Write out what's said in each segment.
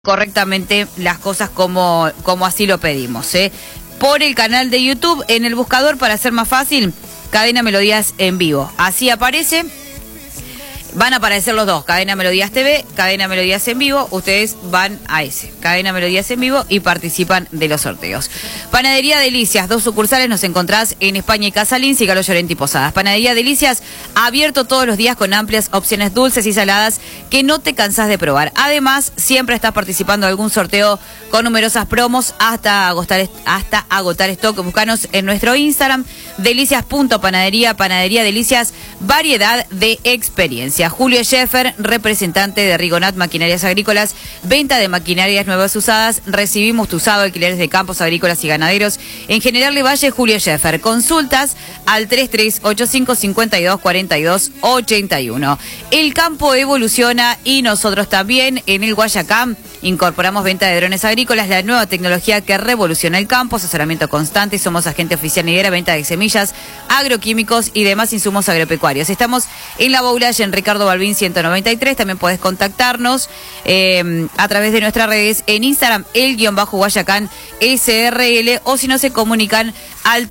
correctamente las cosas como así lo pedimos, ¿eh? Por el canal de YouTube, en el buscador, para hacer más fácil, Cadena Melodías en vivo. Así aparece. Van a aparecer los dos, Cadena Melodías TV, Cadena Melodías en vivo. Ustedes van a ese, Cadena Melodías en vivo, y participan de los sorteos. Panadería Delicias, 2 sucursales, nos encontrás en España y Casa Lince y Galo Llorente y Posadas. Panadería Delicias, abierto todos los días con amplias opciones dulces y saladas que no te cansás de probar. Además, siempre estás participando de algún sorteo con numerosas promos hasta agotar stock. Búscanos en nuestro Instagram, delicias.panadería, Panadería Delicias, variedad de experiencia. Julio Scheffer, representante de Rigonat Maquinarias Agrícolas, venta de maquinarias nuevas usadas, recibimos tu usado, alquileres de campos agrícolas y ganaderos. En General de Valle, Julio Scheffer, consultas al 3385 52 42 81. El campo evoluciona y nosotros también. En el Guayacán incorporamos venta de drones agrícolas, la nueva tecnología que revoluciona el campo, asesoramiento constante. Somos agente oficial Niguera, venta de semillas, agroquímicos y demás insumos agropecuarios. Estamos en La Boulaye, en Ricardo Balbín 193. También podés contactarnos a través de nuestras redes en Instagram, _Guayacán SRL, o si no, se comunican al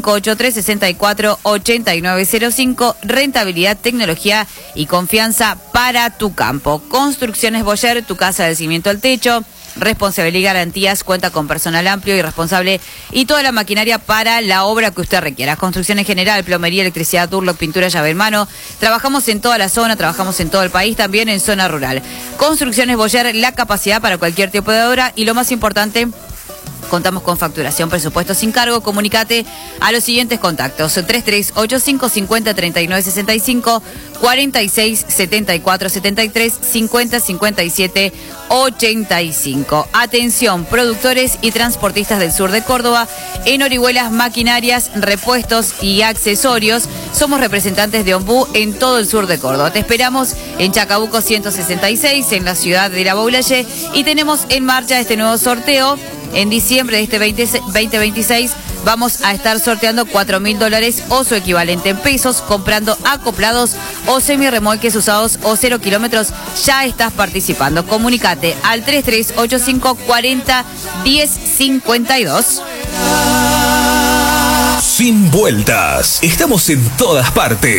3583-648905. Rentabilidad, tecnología y confianza para tu campo. Construcciones Boyer, tu casa de cimiento al techo, responsabilidad y garantías, cuenta con personal amplio y responsable y toda la maquinaria para la obra que usted requiera. Construcción en general, plomería, electricidad, Durlock, pintura, llave en mano. Trabajamos en toda la zona, trabajamos en todo el país, también en zona rural. Construcciones Boyer, la capacidad para cualquier tipo de obra, y lo más importante, contamos con facturación, presupuesto sin cargo. Comunicate a los siguientes contactos: 3385 50 39 65, 46 74 73, 50 57 85. Atención, productores y transportistas del sur de Córdoba. En Orihuelas, maquinarias, repuestos y accesorios. Somos representantes de Ombú en todo el sur de Córdoba. Te esperamos en Chacabuco 166, en la ciudad de La Boulaye, y tenemos en marcha este nuevo sorteo. En diciembre de este 2026 vamos a estar sorteando $4.000 o su equivalente en pesos, comprando acoplados o semirremolques usados o 0 kilómetros. Ya estás participando. Comunicate al 3385 40 10 52. Sin vueltas, estamos en todas partes.